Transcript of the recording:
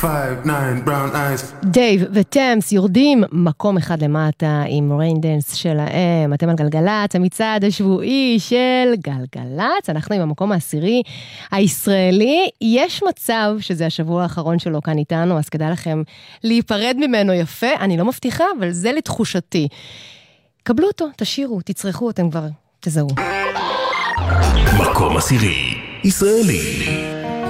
5-9 brown eyes. דייב וטמס יורדים מקום אחד למטה עם ריין דנס שלהם. אתם על גלגלץ, המצעד השבועי של גלגלץ. אנחנו עם המקום העשירי הישראלי. יש מצב שזה השבוע האחרון שלו כאן איתנו, אז כדאי לכם להיפרד ממנו יפה. אני לא מבטיחה, אבל זה לתחושתי. קבלו אותו, תשירו, תצרכו, אתם כבר תזהו. מקום עשירי ישראלי.